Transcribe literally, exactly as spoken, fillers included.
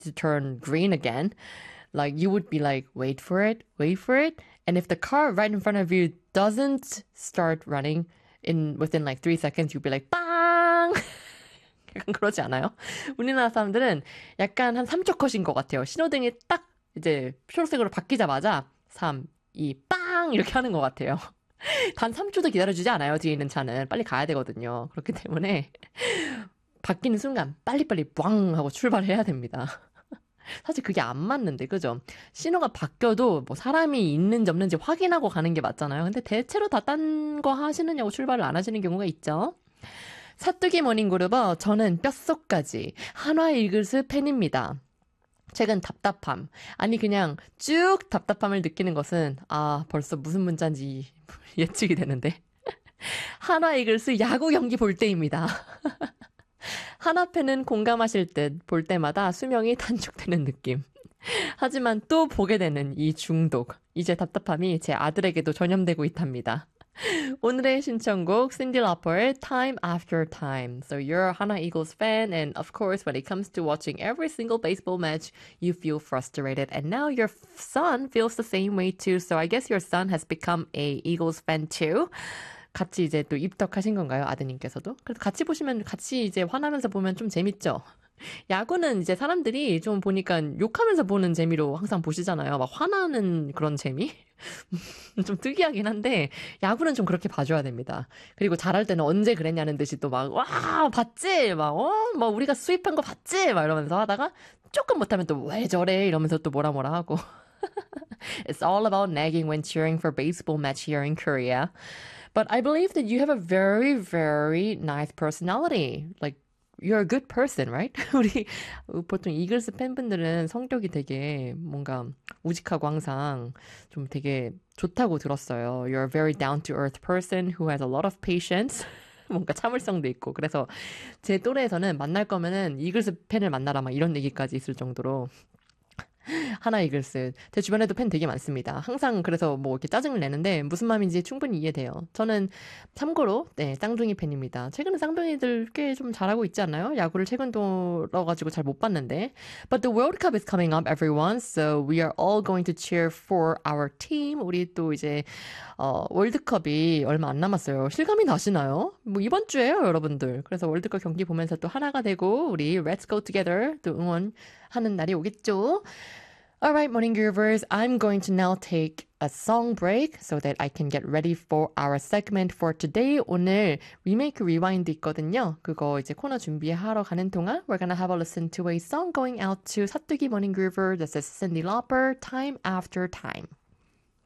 to turn green again, like you would be like, wait for it, wait for it. And if the car right in front of you doesn't start running in within like three seconds, you'd be like, 빵! 약간 그러지 않아요? 우리나라 사람들은 약간 한 삼 초 컷인 것 같아요. 신호등이 딱 이제 초록색으로 바뀌자마자 삼, 이, 빵! 이렇게 하는 것 같아요. 단 삼 초도 기다려주지 않아요. 뒤에 있는 차는. 빨리 가야 되거든요. 그렇기 때문에 바뀌는 순간 빨리빨리 빵! 하고 출발해야 됩니다. 사실 그게 안 맞는데, 그죠? 신호가 바뀌어도 뭐 사람이 있는지 없는지 확인하고 가는 게 맞잖아요. 근데 대체로 다 딴 거 하시느냐고 출발을 안 하시는 경우가 있죠. 사뚜기 모닝그룹어, 저는 뼛속까지 한화 이글스 팬입니다. 최근 답답함, 아니 그냥 쭉 답답함을 느끼는 것은 아 벌써 무슨 문자인지 예측이 되는데 한화 이글스 야구 경기 볼 때입니다. 하나 팬은 공감하실 듯 볼 때마다 수명이 단축되는 느낌. 하지만 또 보게 되는 이 중독. 이제 답답함이 제 아들에게도 전염되고 있답니다. 오늘의 신청곡 Cyndi Lauper의 Time After Time. So you're a Hana Eagles fan, and of course when it comes to watching every single baseball match, you feel frustrated. And now your son feels the same way too. So I guess your son has become a Eagles fan too. 같이 이제 또 입덕하신 건가요? 아드님께서도? 그래서 같이 보시면 같이 이제 화나면서 보면 좀 재밌죠? 야구는 이제 사람들이 좀 보니까 욕하면서 보는 재미로 항상 보시잖아요. 막 화나는 그런 재미? 좀 특이하긴 한데 야구는 좀 그렇게 봐줘야 됩니다. 그리고 잘할 때는 언제 그랬냐는 듯이 또 막 와 봤지? 막 어? 막 우리가 수입한 거 봤지? 막 이러면서 하다가 조금 못하면 또 왜 저래? 이러면서 또 뭐라 뭐라 하고 It's all about nagging when cheering for baseball match here in Korea. But I believe that you have a very, very nice personality. Like, you're a good person, right? 우리 보통 이글스 팬분들은 성격이 되게 뭔가 우직하고 항상 좀 되게 좋다고 들었어요. You're a very down-to-earth person who has a lot of patience. 뭔가 참을성도 있고. 그래서 제 또래에서는 만날 거면은 이글스 팬을 만나라 막 이런 얘기까지 있을 정도로 하나 이글스. 제 주변에도 팬 되게 많습니다. 항상 그래서 뭐 이렇게 짜증을 내는데 무슨 마음인지 충분히 이해돼요. 저는 참고로 네 쌍둥이 팬입니다. 최근에 쌍둥이들 꽤 좀 잘하고 있지 않나요? 야구를 최근 들어가지고 잘 못 봤는데. But the World Cup is coming up, everyone. So we are all going to cheer for our team. 우리 또 이제 어, 월드컵이 얼마 안 남았어요. 실감이 나시나요? 뭐 이번 주에요, 여러분들. 그래서 월드컵 경기 보면서 또 하나가 되고 우리 Let's Go Together 또 응원하는 날이 오겠죠. Alright, Morning Groovers, I'm going to now take a song break so that I can get ready for our segment for today. 오늘 리메이크 리와인드 있거든요. 그거 이제 코너 준비하러 가는 동안 we're gonna have a listen to a song going out to 사뚜기 Morning Groover. This is Cyndi Lauper, Time After Time.